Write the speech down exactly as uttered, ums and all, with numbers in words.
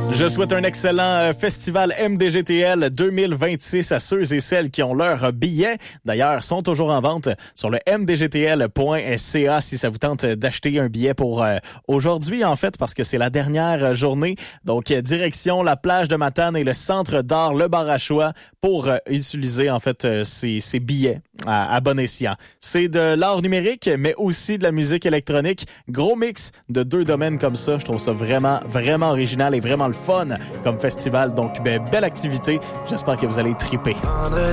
Je souhaite un excellent festival M D G T L deux mille vingt-six à ceux et celles qui ont leurs billets. D'ailleurs, sont toujours en vente sur le m d g t l point c a si ça vous tente d'acheter un billet pour euh, aujourd'hui, en fait, parce que c'est la dernière journée. Donc, direction la plage de Matane et le centre d'art Le Bar à Choix pour euh, utiliser, en fait, euh, ces, ces billets à, à bon escient. C'est de l'art numérique, mais aussi de la musique électronique. Gros mix de deux domaines comme ça. Je trouve ça vraiment, vraiment original et vraiment le fun comme festival. Donc, ben, belle activité. J'espère que vous allez triper.